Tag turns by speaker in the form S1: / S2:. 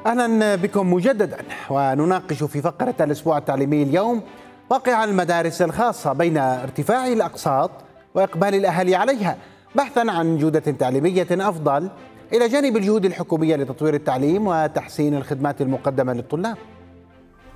S1: أهلا بكم مجددا، ونناقش في فقرة الأسبوع التعليمي اليوم واقع المدارس الخاصة بين ارتفاع الأقساط وإقبال الأهالي عليها، بحثا عن جودة تعليمية أفضل إلى جانب الجهود الحكومية لتطوير التعليم وتحسين الخدمات المقدمة للطلاب.